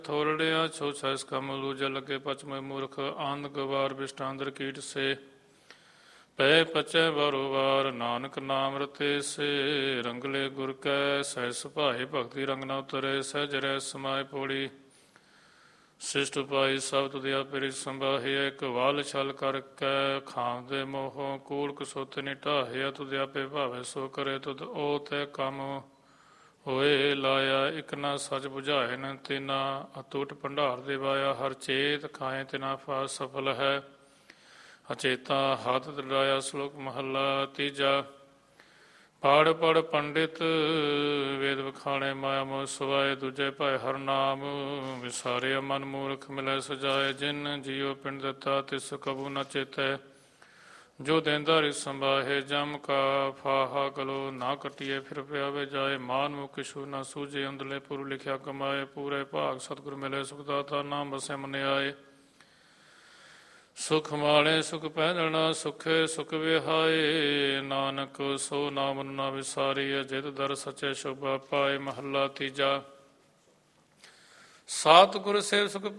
ਥੋੜਿਆ ਛੋ ਛਸ ਕਮ ਲੂਜ ਲਗੇ ਪਚਮੈ ਮੂਰਖ ਆਨੰਦ ਗਵਾਰ ਬਿਸ਼ਟਾਂਦਰ ਕੀਟ ਸੇ ਪੈ ਪਚੈ ਬਾਰੋ ਵਾਰ ਨਾਨਕ ਨਾਮ ਰਤੇ ਸੇ ਰੰਗਲੇ ਗੁਰ ਕੈ ਸਹਿ ਸੁਭਾਏ ਭਗਤੀ ਰੰਗ ਨਾ ਉਤਰੇ ਸਹਿਜ ਰਹਿ ਸਮਾਏ ਪੋੜੀ ਸਿਸ਼ਟ ਪਾਈ ਸਭ ਤੁਧਿਆ ਪਿਰਿ ਸੰਭਾਹਿਆ ਇੱਕ ਵਾਲ ਛਲ ਕਰ ਕੈ ਖਾਮ ਦੇ ਮੋਹ ਕੂੜ ਕਸੁੱਤ ਨਿਟਾਹਿਆ ਤੁਧਿਆ ਪੇ ਭਾਵੇ ਸੋ ਕਰੇ ਤੁਧ ਉਹ ਤੈ ਕੰਮ ਹੋਏ ਲਾਇਆ ਇੱਕ ਨਾ ਸੱਚ ਬੁਝਾਏ ਨ ਤਿਨਾ ਅਤੁੱਟ ਭੰਡਾਰ ਦੇ ਵਾਇਆ ਹਰ ਚੇਤ ਖਾਏ ਤਿਨਾ ਫਾਸ ਸਫਲ ਹੈ ਅਚੇਤਾ ਹੱਥ ਦੜਾਇਆ ਸ਼ਲੋਕ ਮਹੱਲਾ ਤੀਜਾ ਪੜ ਪੜ ਪੰਡਿਤ ਵੇਦ ਵਖਾਣੇ ਮਾਇਆ ਮੋਹ ਸਵਾਏ ਦੂਜੇ ਭਾਏ ਹਰ ਨਾਮ ਵਿਸਾਰਿਆ ਮਨ ਮੂਰਖ ਮਿਲੈ ਸਜਾਏ ਜਿਨ ਜੀਉ ਪਿੰਡ ਦਿੱਤਾ ਤਿਸ ਕਬੂ ਨ ਚੇਤੈ ਜੋ ਦੇਂਦਾਰੀ ਸੰਭਾਹੇ ਜਮ ਕਾ ਫਾਹਾ ਗਲੋ ਨਾ ਕਟੀਏ ਫਿਰ ਪਿਆਵੇ ਜਾਏ ਮਾਨ ਮੁਖ ਕਿਛੂ ਨਾ ਸੂਝੇ ਅੰਦਲੇ ਪੁਰ ਲਿਖਿਆ ਕਮਾਏ ਪੂਰੇ ਭਾਗ ਸਤਿਗੁਰ ਮਿਲੇ ਸੁਖ ਦਾਤਾ ਨਾਮ ਬਸੇ ਮਨ ਆਏ ਸੁਖ ਮਾਲੇ ਸੁਖ ਪਹਿਨਣਾ ਸੁਖੇ ਸੁਖ ਵਿਹਾਏ ਨਾਨਕ ਸੋ ਨਾਮ ਨਾ ਵਿਸਾਰੀਏ ਜਿਤ ਦਰ ਸੱਚੇ ਸ਼ੋਭਾ ਪਾਏ ਮਹੱਲਾ ਤੀਜਾ ਸਤਿਗੁਰ ਸੇਵ ਸੁਖ